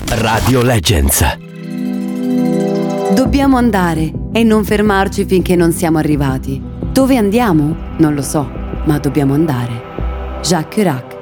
Radio Legends. Dobbiamo andare e non fermarci finché non siamo arrivati. Dove andiamo? Non lo so, ma dobbiamo andare. Jacques Chirac.